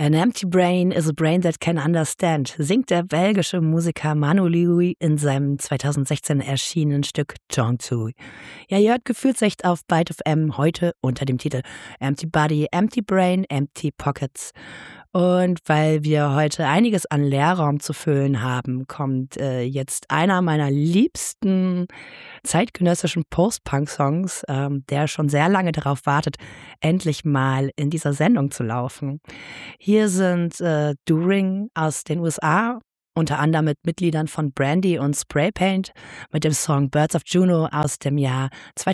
An empty brain is a brain that can understand, singt der belgische Musiker Manu Lewy in seinem 2016 erschienenen Stück Jong-Tui. Ja, ihr hört Gefühlsecht auf Byte FM heute unter dem Titel Empty Body, Empty Brain, Empty Pockets. Und weil wir heute einiges an Leerraum zu füllen haben, kommt jetzt einer meiner liebsten zeitgenössischen Post-Punk-Songs, der schon sehr lange darauf wartet, endlich mal in dieser Sendung zu laufen. Hier sind Do-Ring aus den USA, unter anderem mit Mitgliedern von Brandy und Spraypaint, mit dem Song Birds of Juno aus dem Jahr 2000.